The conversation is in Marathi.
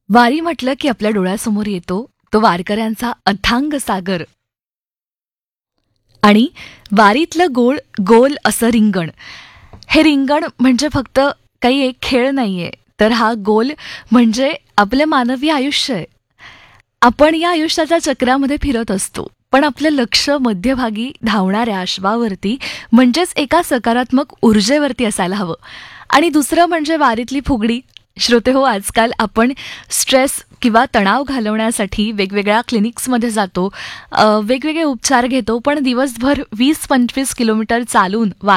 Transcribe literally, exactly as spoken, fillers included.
वारी म्हटलं की आपल्या डोळ्यासमोर येतो तो वारकऱ्यांचा अथांग सागर आणि वारीतलं गोल गोल असं रिंगण. हे रिंगण म्हणजे फक्त काही एक खेळ नाहीये, तर हा गोल म्हणजे आपलं मानवी आयुष्य आहे. आपण या आयुष्याच्या चक्रामध्ये फिरत असतो, पण आपलं लक्ष मध्यभागी धावणाऱ्या अश्वावरती म्हणजेच एका सकारात्मक ऊर्जेवरती असायला हवं. आणि दुसरं म्हणजे वारीतली फुगडी. श्रोते हो, आजकाल आपण स्ट्रेस किंवा तणाव घालवण्यासाठी वेगवेगळ्या क्लिनिक्समध्ये जातो, अ, वेगवेगळे उपचार घेतो, पण दिवसभर वीस पंचवीस किलोमीटर चालून